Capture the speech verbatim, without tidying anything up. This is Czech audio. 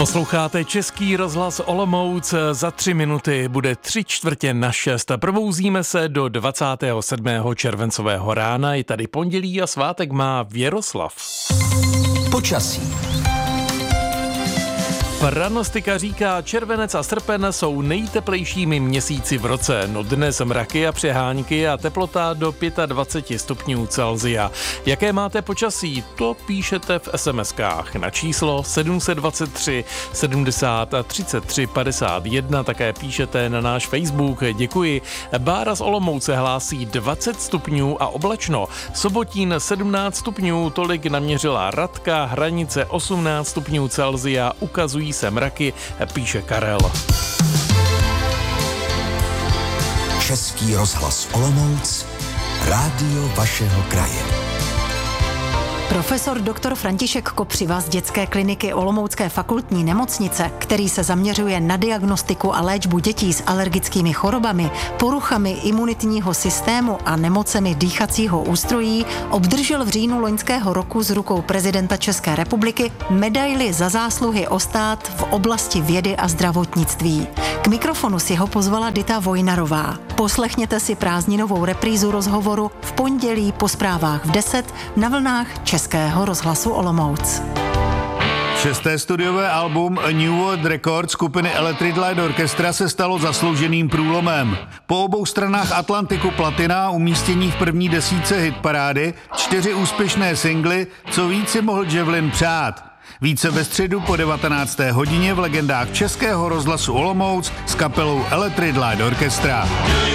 Posloucháte Český rozhlas Olomouc, za tři minuty bude tři čtvrtě na šest. Probouzíme se do dvacátého sedmého červencového rána, je tady pondělí a svátek má Věroslav. Počasí. Pranostika říká, červenec a srpen jsou nejteplejšími měsíci v roce. No dnes mraky a přehánky a teplota do dvacet pět stupňů Celsia. Jaké máte počasí? To píšete v es em eskách na číslo sedm set dvacet tři sedmdesát třicet tři padesát jedna. Také píšete na náš Facebook. Děkuji. Bára z Olomouce hlásí dvacet stupňů a oblačno. Sobotín sedmnáct stupňů, tolik naměřila Radka. Hranice osmnáct stupňů Celsia, ukazují se mraky, píše Karel. Český rozhlas Olomouc, rádio vašeho kraje. Profesor doktor František Kopřiva z dětské kliniky Olomoucké fakultní nemocnice, který se zaměřuje na diagnostiku a léčbu dětí s alergickými chorobami, poruchami imunitního systému a nemocemi dýchacího ústrojí, obdržel v říjnu loňského roku z rukou prezidenta České republiky medaili za zásluhy o stát v oblasti vědy a zdravotnictví. K mikrofonu si ho pozvala Dita Vojnarová. Poslechněte si prázdninovou reprízu rozhovoru v pondělí po zprávách v deset na vlnách Českého rozhlasu Olomouc. Šesté studiové album A New World Record skupiny Electric Light Orchestra se stalo zaslouženým průlomem. Po obou stranách Atlantiku platina, umístění v první desítce hitparády, čtyři úspěšné singly, co víc si mohl Javelin přát. Více ve středu po devatenácté hodině v legendách Českého rozhlasu Olomouc s kapelou Electric Light Orchestra.